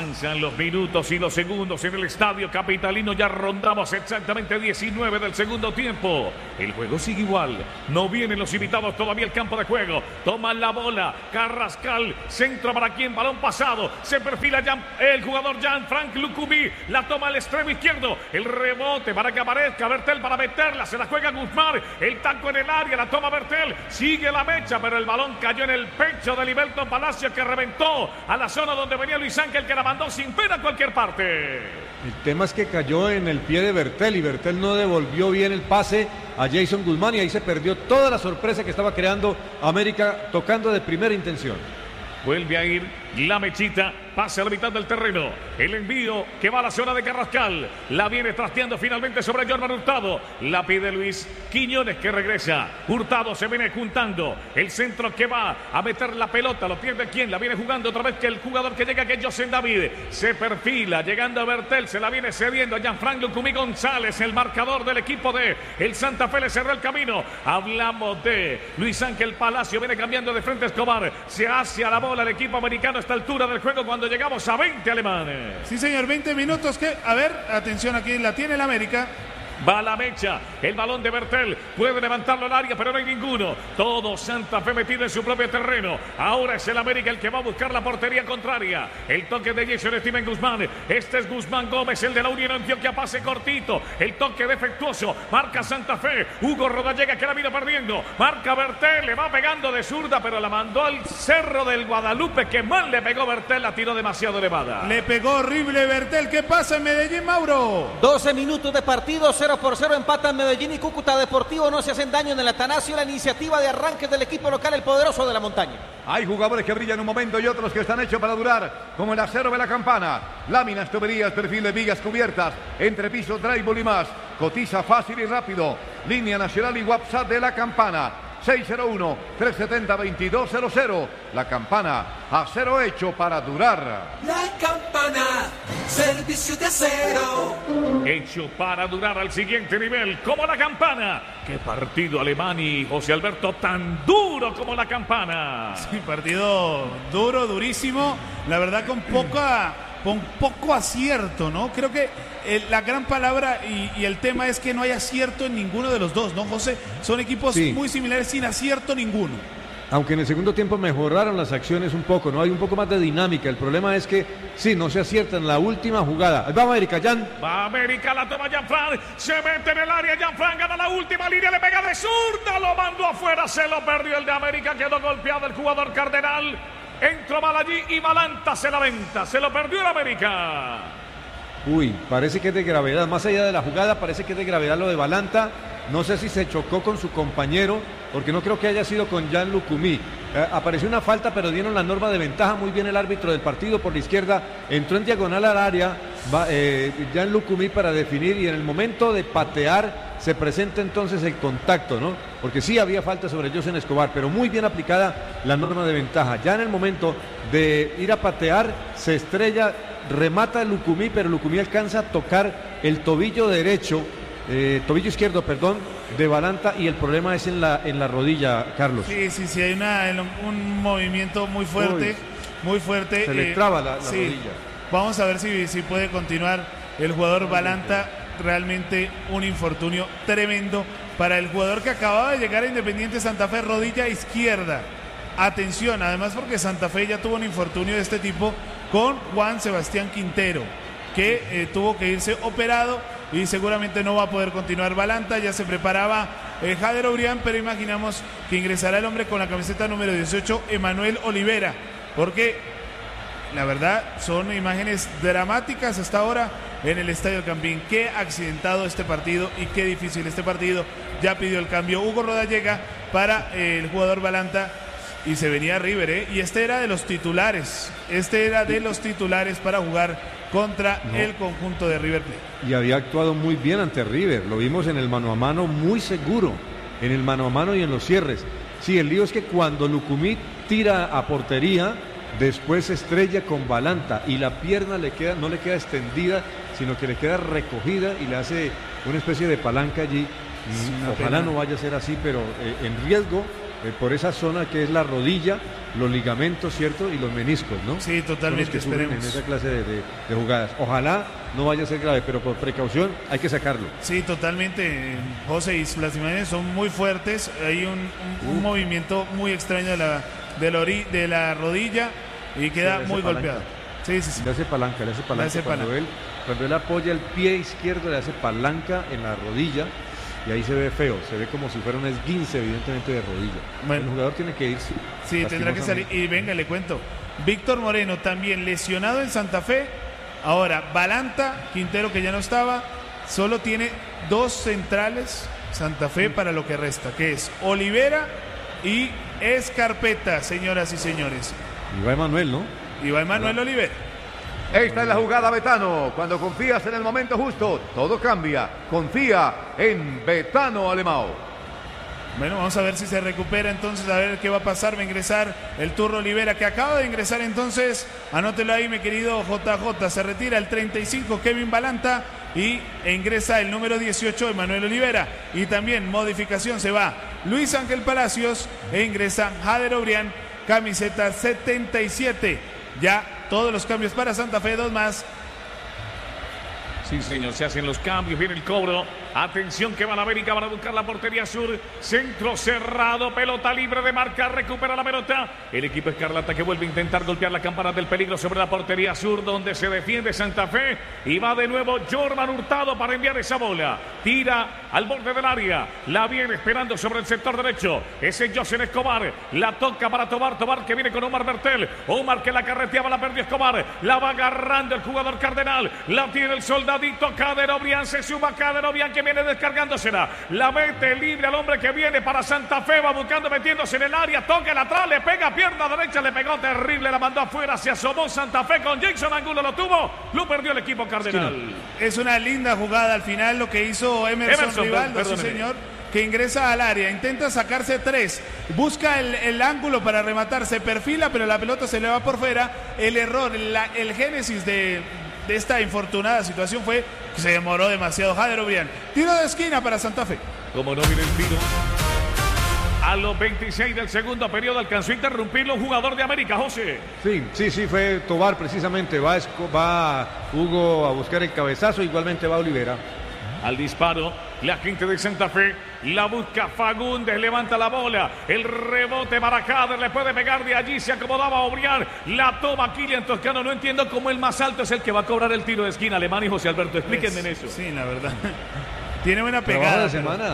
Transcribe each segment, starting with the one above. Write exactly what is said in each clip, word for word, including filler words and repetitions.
Avanzan los minutos y los segundos en el estadio capitalino. Ya rondamos exactamente diecinueve del segundo tiempo. El juego sigue igual. No vienen los invitados todavía al campo de juego. Toman la bola. Carrascal. Centro para quien. Balón pasado. Se perfila Jean, el jugador Jean-Franck Lucumí. La toma al extremo izquierdo. El rebote para que aparezca Bertel para meterla. Se la juega Guzmán. El taco en el área. La toma Bertel. Sigue la mecha, pero el balón cayó en el pecho de Liberto Palacio, que reventó a la zona donde venía Luis Ángel, que la mandó sin pena a cualquier parte. El tema es que cayó en el pie de Bertel y Bertel no devolvió bien el pase a Jason Guzmán y ahí se perdió toda la sorpresa que estaba creando América tocando de primera intención. Vuelve a ir la mechita, pasa a la mitad del terreno. El envío que va a la zona de Carrascal. La viene trasteando finalmente sobre Jorman Hurtado. La pide Luis Quiñones, que regresa. Hurtado se viene juntando. El centro que va a meter la pelota. Lo pierde quién. La viene jugando otra vez que el jugador que llega, que es José David. Se perfila, llegando a Bertel. Se la viene cediendo a Jean-Franck Lucumí González, el marcador del equipo de el Santa Fe. Le cerró el camino. Hablamos de Luis Ángel Palacio. Viene cambiando de frente Escobar. Se hace a la bola el equipo americano a esta altura del juego cuando llegamos a veinte alemanes. Sí, señor, veinte minutos que, a ver, atención, aquí la tiene el América. Va la mecha, el balón de Bertel, puede levantarlo al área, pero no hay ninguno. Todo Santa Fe metido en su propio terreno. Ahora es el América el que va a buscar la portería contraria. El toque de Jason Steven Guzmán. Este es Guzmán Gómez, el de la Unión Antioquia, pase cortito. El toque defectuoso, marca Santa Fe. Hugo Rodallega, que la vino perdiendo. Marca Bertel, le va pegando de zurda, pero la mandó al Cerro del Guadalupe, que mal le pegó Bertel, la tiró demasiado elevada. Le pegó horrible Bertel. ¿Qué pasa en Medellín, Mauro? doce minutos de partido, cero por cero empatan Medellín y Cúcuta Deportivo. No se hacen daño en el Atanasio. La iniciativa de arranque del equipo local, el poderoso de la montaña. Hay jugadores que brillan un momento y otros que están hechos para durar, como el acero de la Campana. Láminas, tuberías, perfiles, vigas cubiertas, entrepiso, drywall y más. Cotiza fácil y rápido. Línea nacional y WhatsApp de la Campana. seis cero uno, tres siete cero, dos dos cero cero. La Campana, acero hecho para durar. La Campana, servicio de acero. Hecho para durar al siguiente nivel, como la Campana. Qué partido alemán y José Alberto, tan duro como la Campana. Sí, partido duro, durísimo. La verdad con poca, con poco acierto, ¿no? Creo que eh, la gran palabra y, y el tema es que no hay acierto en ninguno de los dos, ¿no, José? Son equipos sí. muy similares, sin acierto ninguno. Aunque en el segundo tiempo mejoraron las acciones un poco, ¿no? Hay un poco más de dinámica. El problema es que, sí, no se acierta en la última jugada. Ahí va América, Jan. Va América, la toma Jean-Franck. Se mete en el área, Jean-Franck gana la última línea, le pega de zurda, lo mandó afuera, se lo perdió el de América, quedó golpeado el jugador Cardenal. Entró mal allí y Balanta se la venta, se lo perdió el América. Uy, parece que es de gravedad, más allá de la jugada, parece que es de gravedad lo de Balanta. No sé si se chocó con su compañero, porque no creo que haya sido con Jean Lucumí. Eh, apareció una falta, pero dieron la norma de ventaja muy bien el árbitro del partido por la izquierda. Entró en diagonal al área va, eh, Jean Lucumí para definir, y en el momento de patear se presenta entonces el contacto, ¿no? Porque sí había falta sobre José Escobar, pero muy bien aplicada la norma de ventaja. Ya en el momento de ir a patear, se estrella, remata Lucumí, pero Lucumí alcanza a tocar el tobillo derecho, Eh, tobillo izquierdo, perdón, de Balanta, y el problema es en la en la rodilla, Carlos. Sí, sí, sí, hay una, un movimiento muy fuerte, Uy, muy fuerte. Se le traba la, la sí. rodilla. Vamos a ver si, si puede continuar el jugador Balanta. Realmente un infortunio tremendo para el jugador que acababa de llegar a Independiente Santa Fe, rodilla izquierda. Atención, además porque Santa Fe ya tuvo un infortunio de este tipo con Juan Sebastián Quintero, que eh, tuvo que irse operado y seguramente no va a poder continuar Balanta. Ya se preparaba eh, Jader Obrián, pero imaginamos que ingresará el hombre con la camiseta número dieciocho, Emanuel Olivera, porque la verdad son imágenes dramáticas hasta ahora en el Estadio Campín. Qué accidentado este partido y qué difícil este partido. Ya pidió el cambio Hugo Rodallega para eh, el jugador Balanta, y se venía River, ¿eh? Y este era de los titulares, este era de los titulares para jugar contra no. el conjunto de River Plate. Y había actuado muy bien ante River, lo vimos en el mano a mano, muy seguro, en el mano a mano y en los cierres. Sí, el lío es que cuando Lucumí tira a portería, después se estrella con Balanta y la pierna le queda, no le queda extendida, sino que le queda recogida y le hace una especie de palanca allí. Sí, ojalá pena. No vaya a ser así, pero eh, en riesgo eh, por esa zona que es la rodilla, los ligamentos, ¿cierto? Y los meniscos, ¿no? Sí, totalmente, que sufren en esa clase de, de, de jugadas. Ojalá no vaya a ser grave, pero por precaución hay que sacarlo. Sí, totalmente, José, y las imágenes son muy fuertes. Hay un, un, un movimiento muy extraño de la, de la, ori, de la rodilla y queda sí, muy palanca. golpeado. Sí, sí, sí. Le hace palanca, le hace palanca. Le hace cuando, palanca. Él, cuando él apoya el pie izquierdo, le hace palanca en la rodilla. Y ahí se ve feo, se ve como si fuera un esguince, evidentemente, de rodilla. Bueno, el jugador tiene que irse. Sí, tendrá que salir. Y venga, le cuento. Víctor Moreno también lesionado en Santa Fe. Ahora, Balanta, Quintero que ya no estaba, solo tiene dos centrales Santa Fe para lo que resta, que es Olivera y Escarpeta, señoras y señores. Y va Emanuel, ¿no? Y va Emanuel Olivera. Esta es la jugada, Betano. Cuando confías en el momento justo, todo cambia. Confía en Betano Alemão. Bueno, vamos a ver si se recupera entonces, a ver qué va a pasar. Va a ingresar el Turro Olivera, que acaba de ingresar entonces. Anótelo ahí, mi querido J J. Se retira el treinta y cinco, Kevin Balanta. Y ingresa el número dieciocho, Emanuel Olivera. Y también modificación, se va Luis Ángel Palacios e ingresa Jader Obrián, camiseta setenta y siete. Ya todos los cambios para Santa Fe, dos más. Sí, señor, se hacen los cambios, viene el cobro. Atención que va la América, van a buscar la portería sur. Centro cerrado, pelota libre de marca, recupera la pelota. El equipo escarlata que vuelve a intentar golpear la campana del peligro sobre la portería sur, donde se defiende Santa Fe. Y va de nuevo Jorman Hurtado para enviar esa bola. Tira al borde del área, la viene esperando sobre el sector derecho. Ese José Escobar, la toca para Tobar, Tobar que viene con Omar Bertel. Omar que la carreteaba, la perdió Escobar. La va agarrando el jugador Cardenal. La tiene el soldadito Jader Obrián, se suma Jader Obrián que viene descargándosela, la mete libre al hombre que viene para Santa Fe, va buscando, metiéndose en el área, toca el atrás, le pega pierna derecha, le pegó terrible, la mandó afuera, se asomó Santa Fe con Jason Angulo, lo tuvo, lo perdió el equipo Cardenal. Es una linda jugada al final lo que hizo Emerson, Emerson Rivaldo, sí señor, que ingresa al área, intenta sacarse tres, busca el, el ángulo para rematar, se perfila, pero la pelota se le va por fuera. El error, la, el génesis de de esta infortunada situación fue que se demoró demasiado Jader Obrián. Tiro de esquina para Santa Fe. Como no viene el tiro. A los veintiséis del segundo periodo alcanzó a interrumpirlo un jugador de América, José. Sí, sí, sí, fue Tobar precisamente. Va, va Hugo a buscar el cabezazo, igualmente va Olivera. Al disparo, la gente de Santa Fe la busca Fagundes, levanta la bola, el rebote para Jader, le puede pegar de allí, se acomodaba Obrián, la toma Kylian Toscano, no entiendo cómo el más alto es el que va a cobrar el tiro de esquina, Alemán y José Alberto, explíquenme en eso. Sí, la verdad, tiene buena pegada. Trabajo de semana,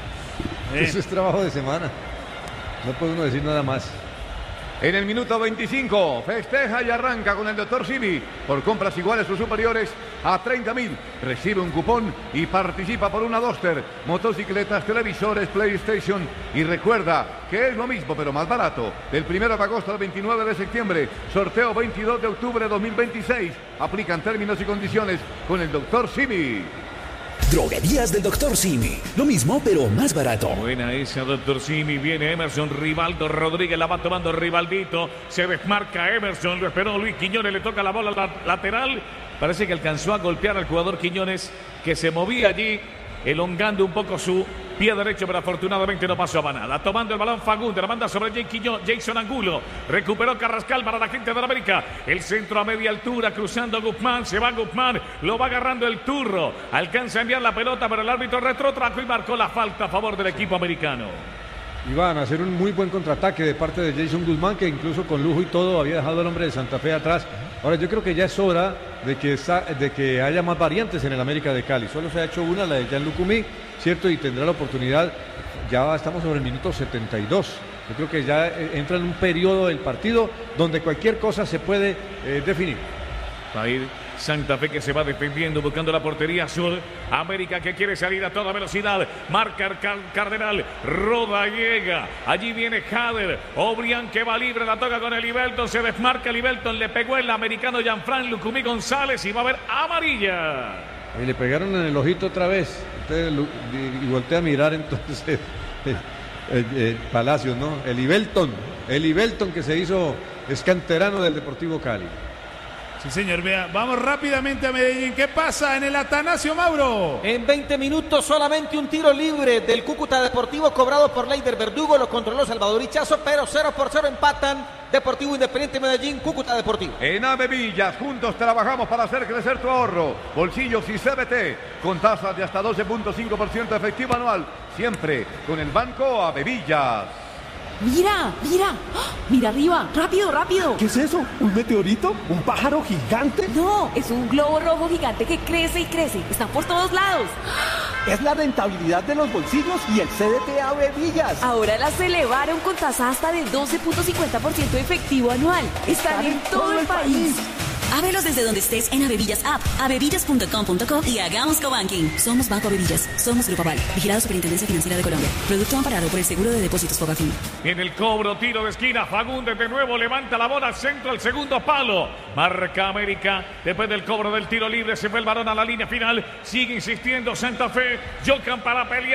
eh. eso es trabajo de semana, no puede uno decir nada más. En el minuto veinticinco, festeja y arranca con el doctor Simi. Por compras iguales o superiores a treinta mil, recibe un cupón y participa por una Duster, motocicletas, televisores, PlayStation. Y recuerda que es lo mismo pero más barato. Del primero de agosto al veintinueve de septiembre, sorteo veintidós de octubre de dos mil veintiséis. Aplican términos y condiciones con el doctor Simi. Droguerías del doctor Simi. Lo mismo, pero más barato. Buena esa, doctor Simi. Viene Emerson, Rivaldo Rodríguez. La va tomando Rivaldito. Se desmarca Emerson. Lo esperó Luis Quiñones. Le toca la bola la lateral. Parece que alcanzó a golpear al jugador Quiñones, que se movía allí, elongando un poco su pie derecho, pero afortunadamente no pasó a nada. Tomando el balón Fagundes, la manda sobre Jason Angulo. Recuperó Carrascal para la gente de la América. El centro a media altura, cruzando Guzmán. Se va Guzmán, lo va agarrando el Turro. Alcanza a enviar la pelota, pero el árbitro retrotrajo y marcó la falta a favor del equipo americano. Iban a hacer un muy buen contraataque de parte de Jason Guzmán, que incluso con lujo y todo había dejado al hombre de Santa Fe atrás. Ahora yo creo que ya es hora de que, de que haya más variantes en el América de Cali. Solo se ha hecho una, la de Jan Lucumí, ¿cierto? Y tendrá la oportunidad. Ya estamos sobre el minuto setenta y dos. Yo creo que ya entra en un periodo del partido donde cualquier cosa se puede eh, definir. Va a ir Santa Fe, que se va defendiendo, buscando la portería sur. América que quiere salir a toda velocidad. Marca el Cardenal. Roda, llega. Allí viene Jader. Obrián que va libre. La toca con el Ibelton. Se desmarca el Ibelton. Le pegó el americano Jean-Franc Lucumí González. Y va a haber amarilla. Y le pegaron en el ojito otra vez. Usted y voltea a mirar entonces el, el, el Palacios, ¿no? El Ibelton. El Ibelton que se hizo escanterano del Deportivo Cali. Sí, señor, vea, vamos rápidamente a Medellín. ¿Qué pasa en el Atanasio, Mauro? En veinte minutos solamente un tiro libre del Cúcuta Deportivo cobrado por Leider Verdugo, lo controló Salvador Ichazo, pero cero por cero empatan Deportivo Independiente Medellín, Cúcuta Deportivo. En Avevillas, juntos trabajamos para hacer crecer tu ahorro. Bolsillos y C B T, con tasas de hasta doce punto cinco por ciento efectivo anual. Siempre con el Banco Avevillas. Mira, mira, ¡ah! Mira arriba, rápido, rápido. ¿Qué es eso? ¿Un meteorito? ¿Un pájaro gigante? No, es un globo rojo gigante que crece y crece. Están por todos lados. Es la rentabilidad de los bolsillos y el C D T Avevillas. Ahora las elevaron con tasa hasta de doce punto cincuenta por ciento efectivo anual. Están en todo el país. Ábrelos desde donde estés en Avevillas App, avevillas punto com punto co y hagamos cobanking. Somos Banco Avevillas, somos Grupo Aval, vigilado Superintendencia Financiera de Colombia. Producto amparado por el Seguro de Depósitos Fogafín. En el cobro, tiro de esquina, Fagundes de nuevo levanta la bola al centro, al segundo palo. Marca América, después del cobro del tiro libre, se fue el varón a la línea final. Sigue insistiendo Santa Fe, Jocan para pelear.